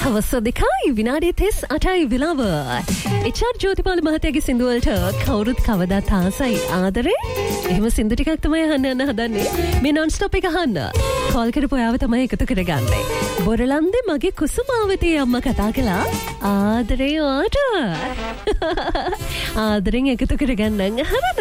හවස 2:38 වෙලාව. එච්.ආර්. ජෝතිපාල මහත්තයාගේ සින්දු වලට කවුරුත් කවදාත් ආසයි ආදරේ. එහෙම සින්දු ටිකක් තමයි අහන්න යන්න හදන්නේ. මේ non stop එක අහන්න. කෝල් කරපු ඔයාව තමයි එකතු කරගන්නේ. බොරලන්දේ මගේ කුසුමාවතී අම්මා කතා කළා. ආදරේ ඔයාට. ආදරෙන් එකතු කරගන්න හරිද?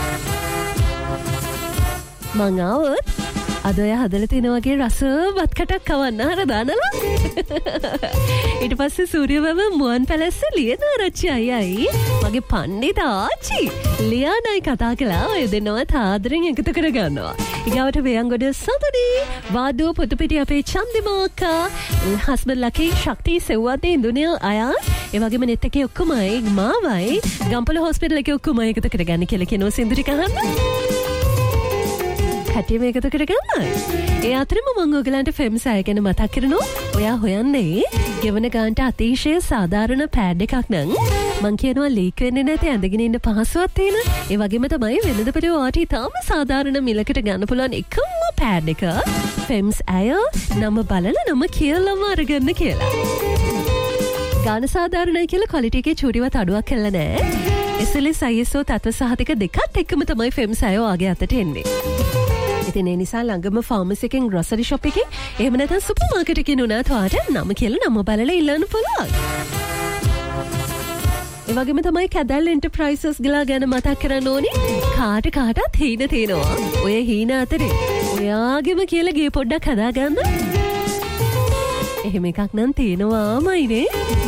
මං ආවොත් අද ඔයා හදලා තියෙන වගේ රසවත් කටක් කවන්න හර දානලා. ඊට පස්සේ සූර්යවැව මුවන් පැලැස්සේ ලියනාරච්චි අයියයි මගේ පණ්ඩිත ආච්චි ලියානයි කතා කළා. ඔය දෙන්නවත් ආදරෙන් එකතු කරගන්නවා. ඊගාවට වේයන්ගොඩ සතුටි වාදෝ පොතුපිටිය අපේ චන්දිමා අක්කා හස්බන්ඩ් ලකී ශක්තිය සෙව්වත්තේ ඉන්දුනියා අයා ඒ වගේම net එකේ ඔක්කොමයි මාවයි ගම්පල හොස්පිටල් එකේ ඔක්කොම එකතු කරගන්න කියලා කියනවා සින්දු ටික අහන්න. කටිය මේකතු කරගන්නයි. ඒ අතරම මම ඔයගලන්ට ෆෙම්ස් අය ගැන මතක් කරනවා. ඔයා හොයන්නේ ගෙවන ගානට අතිශය සාධාරණ පෑඩ් එකක් නම් මං කියනවා ලීක් වෙන්නේ නැති ඇඳගෙන ඉන්න පහසුවක් තියෙන. ඒ වගේම තමයි වෙනද පෙරේ ඔයාට තාම සාධාරණ මිලකට ගන්න පුළුවන් එකම පෑඩ් එක ෆෙම්ස් අය නම බලන නම කියලාම අරගන්න කියලා. ගාන සාධාරණයි කියලා ක්වොලිටි එකේ චූරිවත් අඩුවක් කළා නෑ. SLS ISO තත්ත්ව සහතික දෙකත් එක්කම තමයි ෆෙම්ස් අය ඔයාගේ අතට එන්නේ. ඉතින් ඒ නිසා ළඟම ෆාමසි එකෙන් ග්‍රොසරි ෂොප් එකේ එහෙම නැත්නම් සුපර් මාකට් එකේ නුනාට ඔයාට නම කියලා නම බලලා ඉල්ලන්න පුළුවන්. ඒ වගේම තමයි කැදල් එන්ටර්ප්‍රයිසස් ගලා ගැන මතක් කරන්න ඕනේ. කාටත් හීන තියෙනවා. ඔය හීන අතරේ ඔයාගෙම කියලා ගේ පොඩ්ඩක් හදාගන්න. එහෙම එකක් නම් තියෙනවාමයිනේ.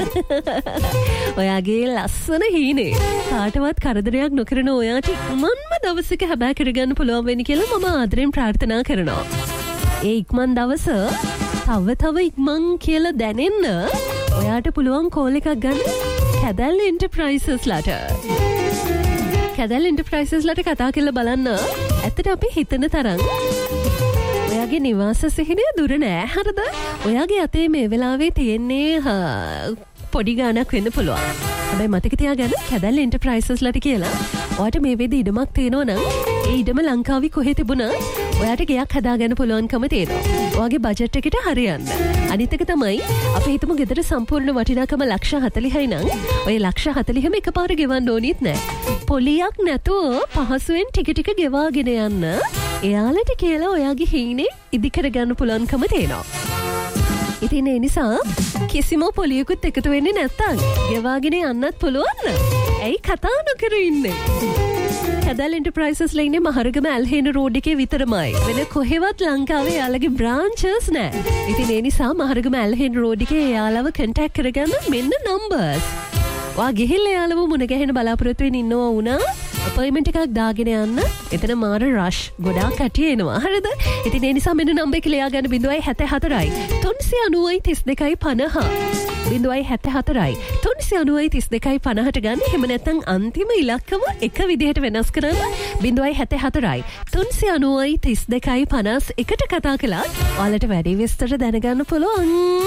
ඔයාගේ ලස්සන හීනේ කාටවත් කරදරයක් නොකරන ඔයාට ඉක්මන්ම දවසක හැබෑ කරගන්න පුළුවන් වෙන්න කියලා මම ආදරෙන් ප්‍රාර්ථනා කරනවා. ඒ ඉක්මන් දවස තව ඉක්මන් කියලා දැනෙන්න ඔයාට පුළුවන් කෝල් එකක් ගන්න කැදල් එන්ටර්ප්‍රයිසස් ලට. කැදල් එන්ටර්ප්‍රයිසස් ලට කතා කරලා බලන්න. ඇත්තට අපි හිතන තරම් ඔයාගේ නිවාස සිහිනය දුර නෑ හරිද? ඔයාගේ අතේ මේ වෙලාවේ තියෙන්නේ පොඩි ගාණක් වෙන්න පුළුවන්. හැබැයි මතක තියාගන්න කැදල් එන්ටර්ප්‍රයිසස් ලට කියලා ඔයාට මේ වේදී ඉඩමක් තියෙනවා නම් ඒ ඉඩම ලංකාවේ කොහෙ තිබුණත් ඔයාට ගෙයක් හදාගන්න පුළුවන්කම තියෙනවා. ඔයාගේ බජට් එකට හරියන්න. අනිත් එක තමයි අපි හිතමු ගෙදර සම්පූර්ණ වටිනාකම $40,000යි නම් ඔය $40,000ම එකපාර ගෙවන්න ඕනෙත් නෑ. පොලියක් නැතුව පහසුවෙන් ටික ගෙවාගෙන යන්න එයාලට කියලා ඔයාගේ හීනේ ඉදි කරගන්න පුළුවන්කම තියෙනවා. ඉතින් ඒ නිසා කිසිම පොලියකුත් එකතු වෙන්නේ නැත්තම් ගෙවාගෙන යන්නත් පුළුවන්. ඇයි කතා නොකර ඉන්නේ? කැදල් එන්ටර්ප්‍රයිසස් ලයිනේ මහරගම ඇල්හේන රෝඩ් එකේ විතරමයි. වෙන කොහෙවත් ලංකාවේ යාළගේ බ්‍රාන්චස් නැහැ. ඉතින් ඒ නිසා මහරගම ඇල්හේන රෝඩ් එකේ යාළව කන්ටැක්ට් කරගන්න මෙන්න නම්බර්ස්. ඔයා ගිහිල්ලා යාළව මුණ ගැහෙන බලාපොරොත්තු වෙමින් ඉන්නවා වුණා. අපොයින්ට්මන්ට් එකක් දාගෙන යන්න. එතන මාර රෂ් ගොඩාක් කටිය එනවා. හරිද? ඉතින් ඒ නිසා මෙන්න නම්බර් එක ලියා ගන්න 074යි 390යි 3250. 074යි 390යි 3250ට ගන්න. එහෙම නැත්නම් අන්තිම ඉලක්කම එක විදිහට වෙනස් කරන්න 074යි 390යි 3250 එකට කතා කළා. ඔයාලට වැඩි විස්තර දැනගන්න පුළුවන්.